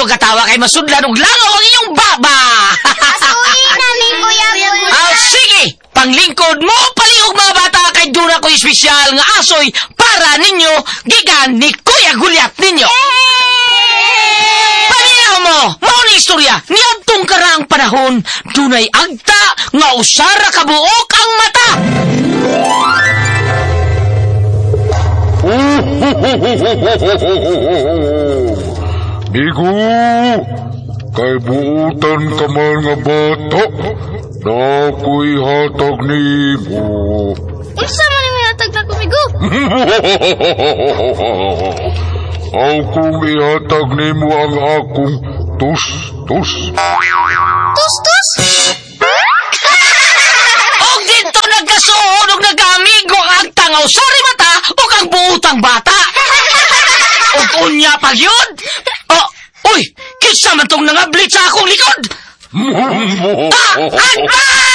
gatawa kay masudlan og langaw ang inyong baba. Asuhin namin, Kuya Gulya. Sige, panglingkod mo paliog mga bata kay dura ko espesyal nga asoy para ninyo gikan ni Kuya Gulyat ninyo. Paminaw mo, mao ni istorya niadtong karang panahon dunay agta nga usara ka buok ang mata. Bigo, kay buutan ka man nga bata, na ako'y hatag nimo. Unsa man yung hatag na kumigo? Akong ihatag nimo ang akong tus-tus. Tus-tus? Og dito nagkasuod og nagamigo ang agta nga usari mata ug ang buutang bata. Og unya pa gyud. Uy, kinsa man tong nangablit sa akong likod? Agta!